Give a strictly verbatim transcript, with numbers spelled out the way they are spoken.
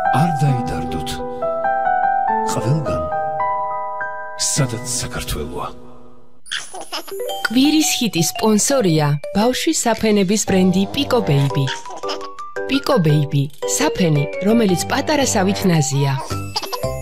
არ დაიდარდოთ. ყველგან სადაც საქართველოა. კვირის ჰიტის სპონსორია ბავშვის საფენების ბრენდი Pico Baby. Pico Baby, საფენი, რომელიც პატარა სავით ნაზია.